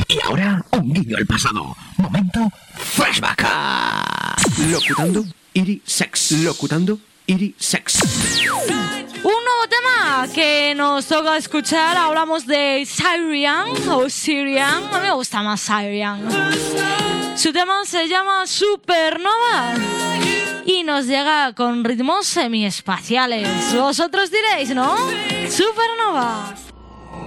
Y ahora, un guiño al pasado. Momento flashback. Locutando Iri Sex. Locutando Iri Sex. Un nuevo tema que nos toca escuchar. Hablamos de Syrian o Syrian. A mí me gusta más Syrian. Su tema se llama Supernova y nos llega con ritmos semiespaciales. Vosotros diréis, ¿no? Supernova.